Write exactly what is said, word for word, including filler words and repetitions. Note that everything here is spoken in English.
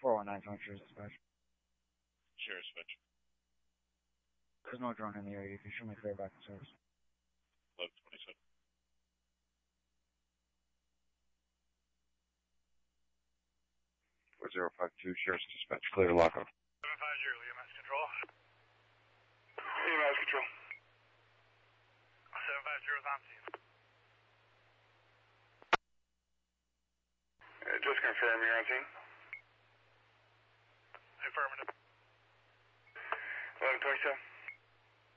four one nine, John Sheriff's Dispatch. Sheriff's Dispatch. There's no drone in the area. You can show me clear back to service. eleven twenty-seven. four zero five two, Sheriff's Dispatch. Clear to lockup. seven five zero, E M S Control. E M S Control. seven five zero is on scene. Uh, just confirm you're on scene. Affirmative. eleven twenty-seven.